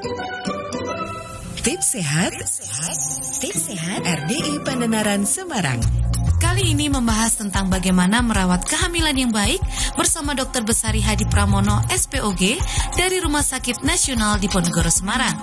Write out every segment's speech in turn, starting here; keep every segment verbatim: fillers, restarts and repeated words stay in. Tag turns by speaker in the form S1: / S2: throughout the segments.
S1: Tips sehat, tips sehat R D I Pandenaran Semarang.
S2: Kali ini membahas tentang bagaimana merawat kehamilan yang baik bersama Dokter Besari Hadi Pramono S P O G dari Rumah Sakit Nasional Diponegoro Semarang.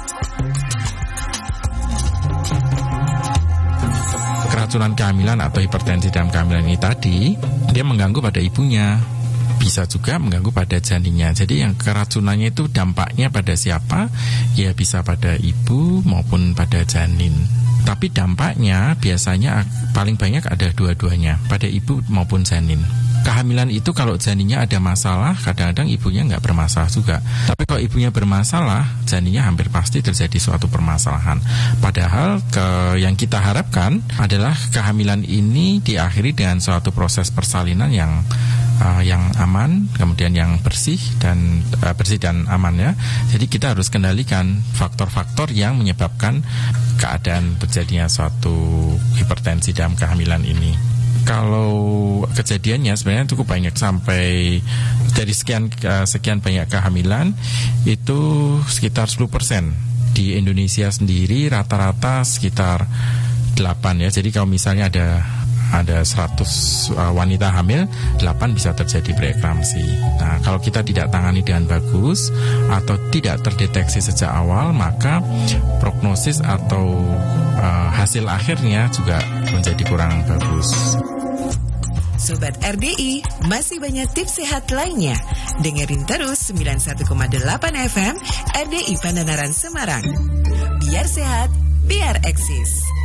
S3: Keracunan kehamilan atau hipertensi dalam kehamilan ini tadi, dia mengganggu pada ibunya, bisa juga mengganggu pada janinnya. Jadi yang keracunannya itu dampaknya pada siapa? Ya bisa pada ibu maupun pada janin. Tapi dampaknya biasanya paling banyak ada dua-duanya, pada ibu maupun janin. Kehamilan itu kalau janinnya ada masalah, kadang-kadang ibunya nggak bermasalah juga. Tapi kalau ibunya bermasalah, janinnya hampir pasti terjadi suatu permasalahan. Padahal ke, yang kita harapkan adalah kehamilan ini diakhiri dengan suatu proses persalinan yang uh, yang aman, kemudian yang bersih dan uh, bersih dan aman ya. Jadi kita harus kendalikan faktor-faktor yang menyebabkan keadaan terjadinya suatu hipertensi dalam kehamilan ini. Kalau kejadiannya sebenarnya cukup banyak, sampai dari sekian sekian banyak kehamilan itu sekitar sepuluh persen. Di Indonesia sendiri rata-rata sekitar delapan ya. Jadi kalau misalnya ada ada seratus uh, wanita hamil, delapan bisa terjadi preeklamsi. Nah, kalau kita tidak tangani dengan bagus atau tidak terdeteksi sejak awal, maka prognosis atau uh, hasil akhirnya juga menjadi kurang bagus.
S1: Sobat R D I, masih banyak tips sehat lainnya. Dengerin terus sembilan puluh satu koma delapan F M R D I Pandenaran Semarang. Biar sehat, biar eksis.